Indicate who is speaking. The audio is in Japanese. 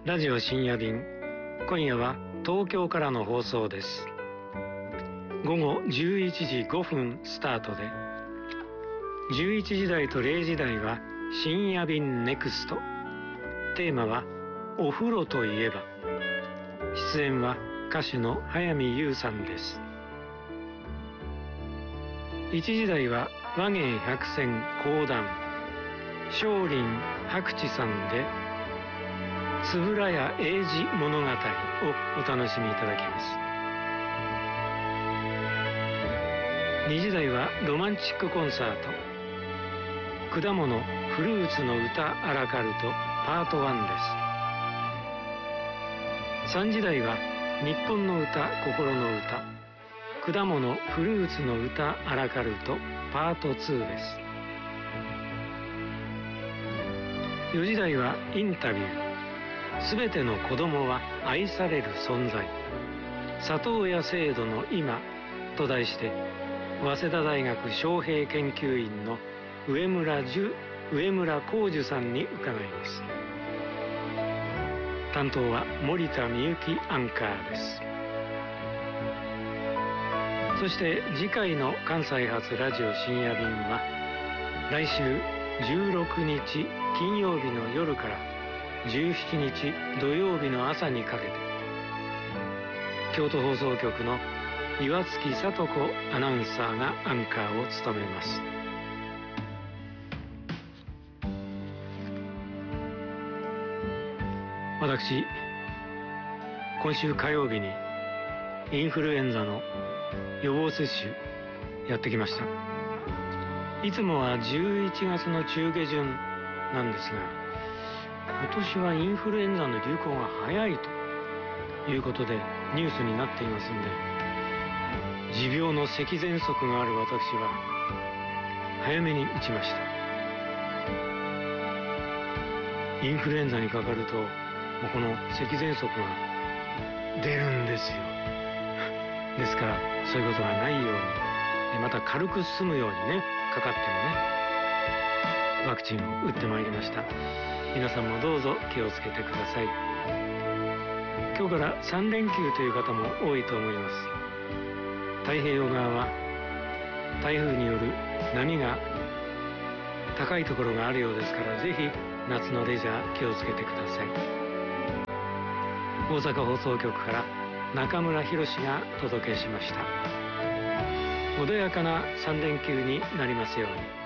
Speaker 1: ラジオ深夜便、今夜は東京からの放送です。午後11時5分スタートで、11時台と0時台は深夜便ネクスト。テーマはお風呂といえば。出演は歌手の早見優さんです。1時台は和芸百選講談、少林白地さんで円谷英治物語をお楽しみいただきます。2時台はロマンチックコンサート、果物フルーツの歌アラカルトパート1です。3時台は日本の歌心の歌、果物フルーツの歌アラカルトパート2です。4時台はインタビュー、すべての子供は愛される存在、里親制度の今と題して、早稲田大学招聘研究員の上村浩樹さんに伺います。担当は森田美幸アンカーです。そして次回の関西発ラジオ深夜便は来週16日金曜日の夜から17日土曜日の朝にかけて、京都放送局の岩月聡子アナウンサーがアンカーを務めます。私、今週火曜日にインフルエンザの予防接種やってきました。いつもは11月の中下旬なんですが、今年はインフルエンザの流行が早いということでニュースになっていますので、持病の咳喘息がある私は早めに打ちました。インフルエンザにかかるともうこの咳喘息が出るんですよ。ですからそういうことがないように、また軽く済むようにね、かかってもね、ワクチンを打ってまいりました。皆さんもどうぞ気をつけてください。今日から3連休という方も多いと思います。太平洋側は台風による波が高いところがあるようですから、ぜひ夏のレジャー気をつけてください。大阪放送局から中村博がお届けしました。穏やかな3連休になりますように。